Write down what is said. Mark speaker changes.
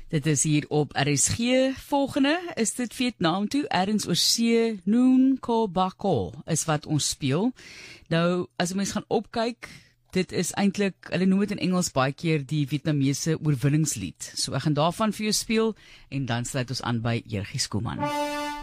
Speaker 1: Dit is hier op RSG. Volgende is dit Vietnam toe. Ergens oor see, Noon Ko Bako is wat ons speel. Nou, as mens gaan opkyk, dit is eintlik, hulle noem dit in Engels baie keer die Vietnamese oorwinningslied. So ek gaan daarvan vir jou speel en dan sluit ons aan by Jurgie Skooman.